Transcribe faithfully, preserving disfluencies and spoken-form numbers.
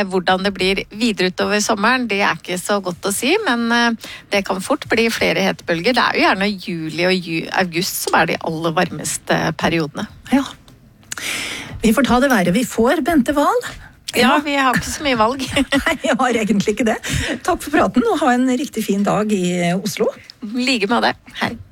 hvordan det blir videre utover sommeren, det er ikke så godt å si, men det kan fort bli flere hetebølger. Det er jo gjerne juli og ju- august som er de aller varmeste periodene. Ja. Vi får ta det være vi får, Bente Wahl. Ja, vi har ikke så mye valg. Nei, jeg har egentlig ikke det. Takk for praten, og ha en riktig fin dag i Oslo. Like med det. Hei.